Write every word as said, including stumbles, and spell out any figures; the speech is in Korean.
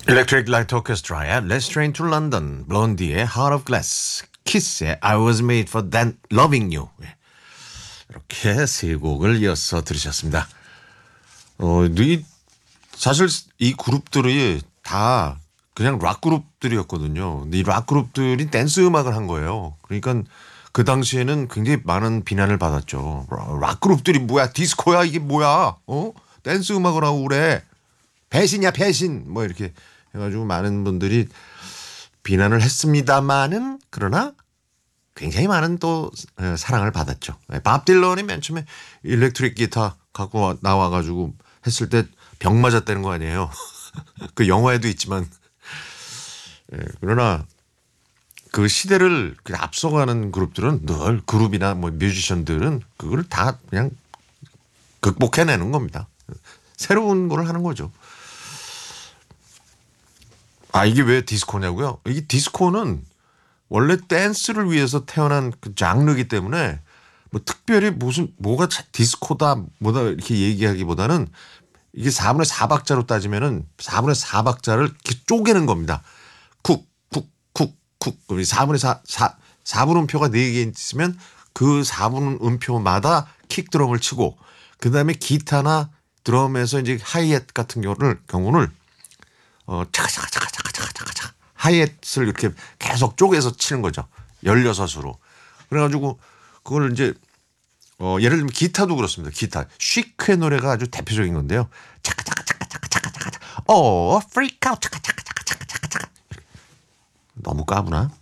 Electric Light Orchestra의 Let's Train to London, 블론디의 Heart of Glass, 키스의 I Was Made for That Loving You. 이렇게 세 곡을 이어서 들으셨습니다. 어, 이, 사실 이 그룹들이 다 그냥 락 그룹들이었거든요. 근데 이 락 그룹들이 댄스 음악을 한 거예요. 그러니까 그 당시에는 굉장히 많은 비난을 받았죠. 락 그룹들이 뭐야? 디스코야? 이게 뭐야? 어? 댄스 음악을 하고 그래. 배신이야 배신. 뭐 이렇게 해가지고 많은 분들이 비난을 했습니다만은 그러나 굉장히 많은 또 사랑을 받았죠. 밥 딜런이 맨 처음에 일렉트릭 기타 갖고 나와가지고 했을 때 병 맞았다는 거 아니에요. 그 영화에도 있지만 그러나 그 시대를 앞서가는 그룹들은 늘 그룹이나 뭐 뮤지션들은 그걸 다 그냥 극복해내는 겁니다. 새로운 걸 하는 거죠. 아, 이게 왜 디스코냐고요? 이게 디스코는 원래 댄스를 위해서 태어난 그 장르이기 때문에 뭐 특별히 무슨 뭐가 디스코다 뭐다 이렇게 얘기하기보다는 이게 사분의 사 박자로 따지면은 사분의 사 박자를 이렇게 쪼개는 겁니다. 쿡, 쿡, 쿡, 쿡. 우리 사분의 사, 사, 사분 음표가 네 개 있으면 그 사분 음표마다 킥 드럼을 치고 그 다음에 기타나 드럼에서 이제 하이햇 같은 경우를, 경우를 어, 차가차가차가차가차가차가 하이햇을 이렇게 계속 쪼개서 치는 거죠. 열여섯으로. 그래가지고 그걸 이제 어, 예를 들면 기타도 그렇습니다. 기타. 쉬크의 노래가 아주 대표적인 건데요. 차가차가차가차가차가차가 어, freak out 차가차가차가차가차가 너무 까부나?